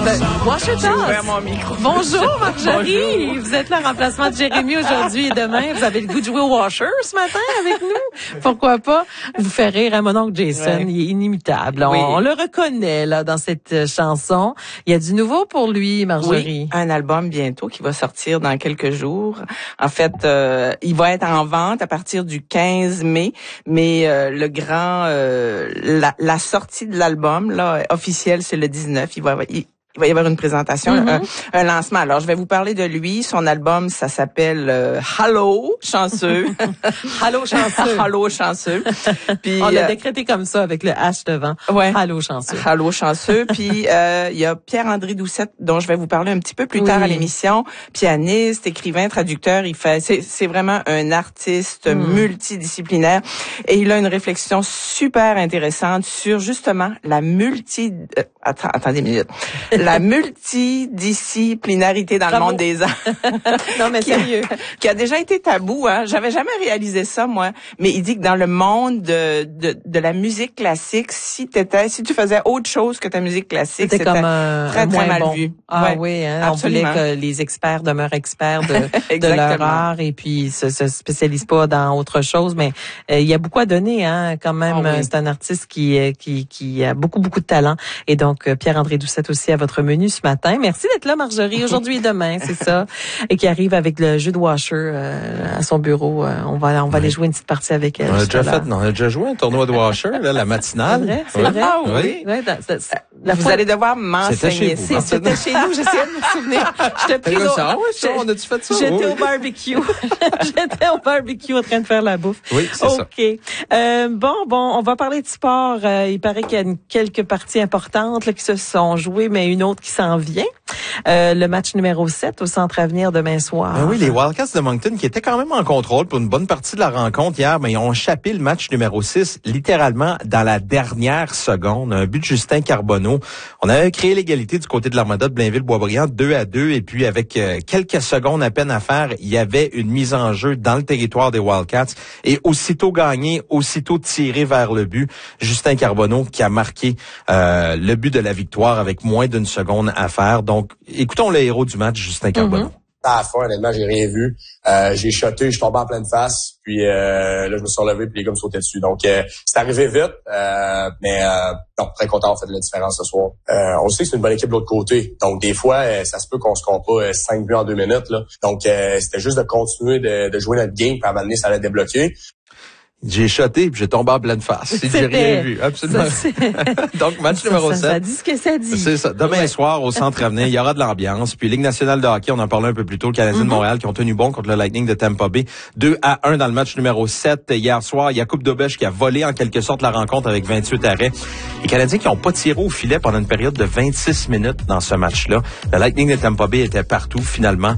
Wash it off. Mon micro. Bonjour Marjorie. Bonjour. Vous êtes là en remplacement de Jérémy aujourd'hui et demain. Vous avez le goût de jouer au washer ce matin avec nous. Pourquoi pas vous faire rire à mon oncle Jason. Ouais. Il est inimitable. Oui. On le reconnaît là dans cette chanson. Il y a du nouveau pour lui, Marjorie. Oui, un album bientôt qui va sortir dans quelques jours. En fait, il va être en vente à partir du 15 mai, mais la sortie de l'album là officielle, c'est le 19. Il va y avoir une présentation, un lancement. Alors, je vais vous parler de lui. Son album, ça s'appelle Hello, chanceux. Hello, chanceux. Hello, chanceux. Puis, on l'a décrété comme ça avec le H devant. Ouais. Hello, chanceux. Hello, chanceux. Puis, il y a Pierre-André Doucette, dont je vais vous parler un petit peu plus tard à l'émission. Pianiste, écrivain, traducteur. C'est vraiment un artiste multidisciplinaire. Et il a une réflexion super intéressante sur, justement, attendez une minute. La multidisciplinarité dans le monde des arts. Non, mais sérieux. Qui a déjà été tabou, hein. J'avais jamais réalisé ça, moi. Mais il dit que dans le monde de la musique classique, si tu faisais autre chose que ta musique classique, c'était comme très, très mal vu. Ah oui, hein. Absolument. On voulait que les experts demeurent experts de leur art et puis se spécialisent pas dans autre chose. Mais il y a beaucoup à donner, hein, quand même. Oh oui. C'est un artiste qui a beaucoup de talent. Et donc, Pierre-André Doucette aussi à votre menu ce matin. Merci d'être là, Marjorie, aujourd'hui et demain, c'est ça. Et qui arrive avec le jeu de washer à son bureau. On va aller jouer une petite partie avec elle. On a déjà joué un tournoi de washer, là, la matinale. C'est vrai? Ah oui. Vous allez devoir m'enseigner. C'était chez nous, j'essayais de me souvenir. On a-tu fait ça? J'étais au barbecue. J'étais au barbecue en train de faire la bouffe. Oui, c'est ça. OK. Bon, on va parler de sport. Il paraît qu'il y a quelques parties importantes là, qui se sont jouées, mais une autre qui s'en vient. Le match numéro 7 au Centre Avenir demain soir. Ben oui, les Wildcats de Moncton qui étaient quand même en contrôle pour une bonne partie de la rencontre hier, mais ils ont échappé le match numéro 6 littéralement dans la dernière seconde. Un but de Justin Carbonneau. On avait créé l'égalité du côté de l'Armada de Blainville-Boisbriand 2-2 et puis avec quelques secondes à peine à faire, il y avait une mise en jeu dans le territoire des Wildcats et aussitôt gagné, aussitôt tiré vers le but. Justin Carbonneau qui a marqué le but de la victoire avec moins d'une seconde à faire. Donc, écoutons le héros du match, Justin Carbonneau. À la fin, honnêtement, j'ai rien vu. J'ai shoté, je suis tombé en pleine face. Puis là, je me suis relevé puis les gars me sautaient dessus. Donc, c'est arrivé vite. Mais non, très content d'avoir fait de la différence ce soir. On sait que c'est une bonne équipe de l'autre côté. Donc, des fois, ça se peut qu'on se compte pas 5 buts en 2 minutes. Là. Donc, c'était juste de continuer de jouer notre game. Puis à un moment donné, ça allait débloquer. J'ai shoté puis j'ai tombé en pleine face. J'ai rien vu, absolument. Donc, match numéro 7. Ça dit ce que ça dit. C'est ça. Demain soir, au Centre Avenir, il y aura de l'ambiance. Puis, Ligue nationale de hockey, on en parlait un peu plus tôt, le Canadien de Montréal qui ont tenu bon contre le Lightning de Tampa Bay. 2-1 dans le match numéro 7. Hier soir, il y a Coupe d'Aubèche qui a volé en quelque sorte la rencontre avec 28 arrêts. Les Canadiens qui n'ont pas tiré au filet pendant une période de 26 minutes dans ce match-là. Le Lightning de Tampa Bay était partout, finalement.